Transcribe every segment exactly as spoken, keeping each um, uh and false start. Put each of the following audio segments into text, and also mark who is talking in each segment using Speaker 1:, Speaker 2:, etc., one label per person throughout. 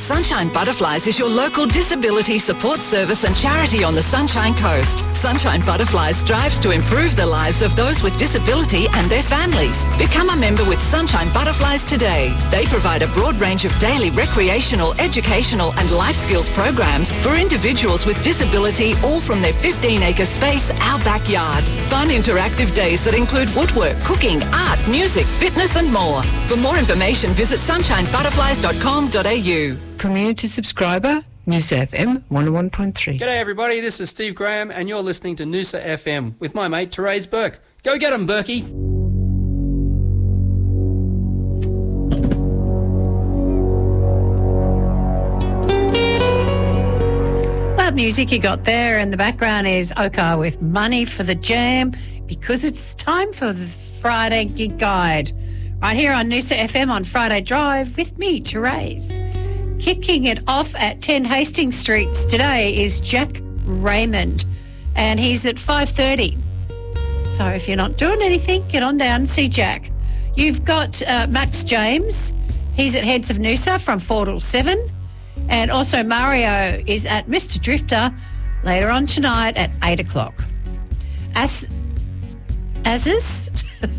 Speaker 1: Sunshine Butterflies is your local disability support service and charity on the Sunshine Coast. Sunshine Butterflies strives to improve the lives of those with disability and their families. Become a member with Sunshine Butterflies today. They provide a broad range of daily recreational, educational and life skills programs for individuals with disability, all from their fifteen acre space, our backyard. Fun interactive days that include woodwork, cooking, art, music, fitness and more. For more information, visit sunshine butterflies dot com dot a u.
Speaker 2: Community subscriber, Noosa F M one oh one point three.
Speaker 3: G'day everybody, this is Steve Graham and you're listening to Noosa F M with my mate Therese Burke. Go get 'em, Berkey.
Speaker 4: That music you got there in the background is Oka with Money for the Jam, because it's time for the Friday Gig Guide. Right here on Noosa F M on Friday Drive with me, Therese. Kicking it off at ten Hastings Street today is Jack Raymond, and he's at five thirty. So if you're not doing anything, get on down and see Jack. You've got uh, Max James. He's at Heads of Noosa from four till seven. And also Mario is at Mister Drifter later on tonight at eight o'clock. As Aziz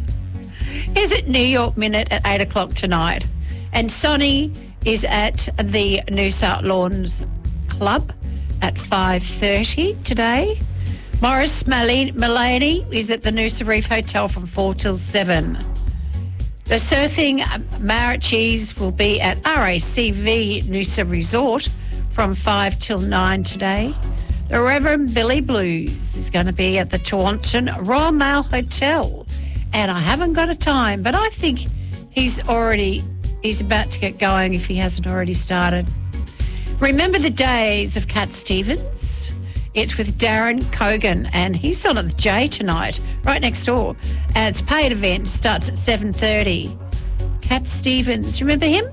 Speaker 4: is at New York Minute at eight o'clock tonight. And Sonny is at the Noosa Lawns Club at five thirty today. Morris Mulaney is at the Noosa Reef Hotel from four till seven. The surfing Marachis will be at R A C V Noosa Resort from five till nine today. The Reverend Billy Blues is going to be at the Taunton Royal Mail Hotel. And I haven't got a time, but I think he's already, he's about to get going if he hasn't already started. Remember the Days of Cat Stevens? It's with Darren Cogan, and he's on at the J tonight, right next door. And it's a paid event, starts at seven thirty. Cat Stevens, remember him?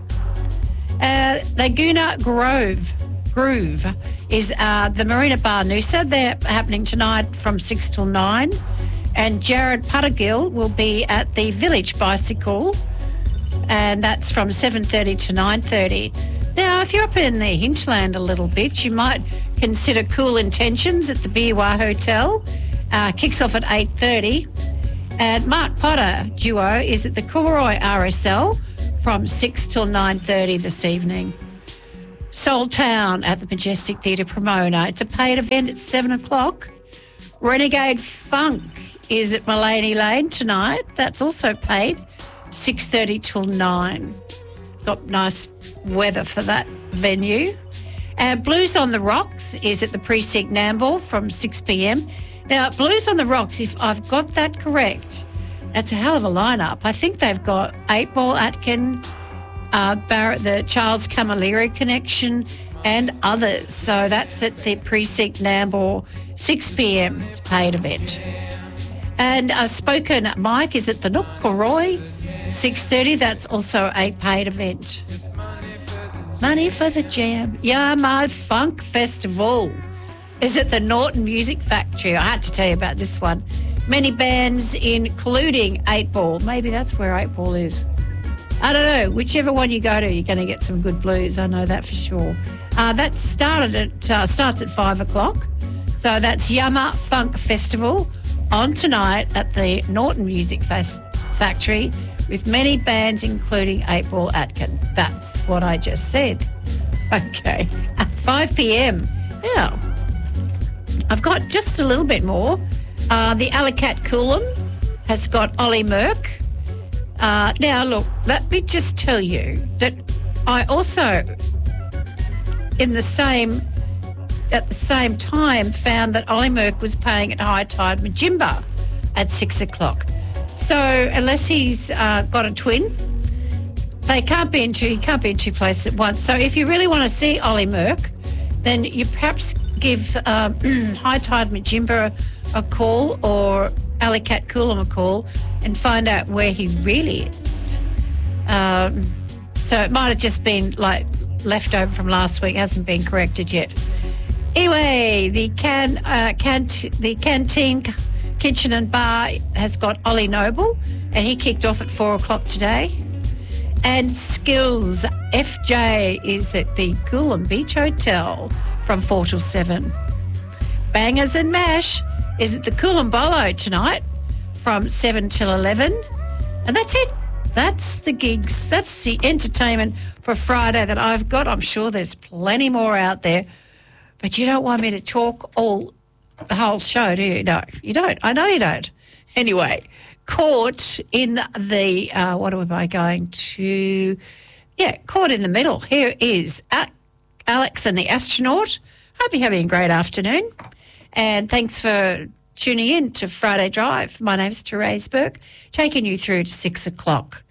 Speaker 4: Uh, Laguna Grove, Groove is uh, the Marina Bar Noosa. They're happening tonight from six till nine. And Jared Puttergill will be at the Village Bicycle, and that's from seven thirty to nine thirty. Now, if you're up in the hinterland a little bit, you might consider Cool Intentions at the Biwa Hotel. Uh, kicks off at eight thirty. And Mark Potter Duo is at the Cooroy R S L from six till nine thirty this evening. Soul Town at the Majestic Theatre Pomona. It's a paid event at seven o'clock. Renegade Funk is at Mulaney Lane tonight. That's also paid, six thirty till nine. Got nice weather for that venue. Uh, Blues on the Rocks is at the Precinct Nambour from six p.m. Now, Blues on the Rocks, if I've got that correct, that's a hell of a lineup. I think they've got eight Ball Atkin, uh, Barrett, the Charles Camilleri Connection, and others. So that's at the Precinct Nambour, six p.m. It's a paid event. And uh, Spoken Mike is at the Nook Cooroy, six thirty. That's also a paid event. Money for the Jam. Yeah, my Funk Festival is at the Norton Music Factory. I had to tell you about this one. Many bands, including eight Ball. Maybe that's where eight Ball is. I don't know. Whichever one you go to, you're going to get some good blues. I know that for sure. Uh, that started at uh, starts at five o'clock. So that's Yama Funk Festival on tonight at the Norton Music Fest Factory with many bands, including eight Ball Atkin. That's what I just said. Okay. At five p.m. Now, I've got just a little bit more. Uh, the Alicat Coolum has got Ollie Merck. Uh, now, look, let me just tell you that I also, in the same, at the same time, found that Ollie Merck was paying at High Tide Majimba at six o'clock. So unless he's uh, got a twin, they can't be in two, he can't be in two places at once. So if you really want to see Ollie Merck, then you perhaps give um, High Tide Majimba a call or Alicat Coolum a call and find out where he really is. Um, so it might have just been like leftover from last week, hasn't been corrected yet. Anyway, the can, uh, cant- the Canteen Kitchen and Bar has got Ollie Noble, and he kicked off at four o'clock today. And Skills F J is at the Coolum Beach Hotel from four till seven. Bangers and Mash is at the Coolum Bolo tonight from seven till eleven. And that's it. That's the gigs. That's the entertainment for Friday that I've got. I'm sure there's plenty more out there. But you don't want me to talk all the whole show, do you? No, you don't. I know you don't. Anyway, caught in the, uh, what am I going to, yeah, caught in the middle. Here is Alex and the Astronaut. Hope you're having a great afternoon. And thanks for tuning in to Friday Drive. My name's Therese Burke, taking you through to six o'clock.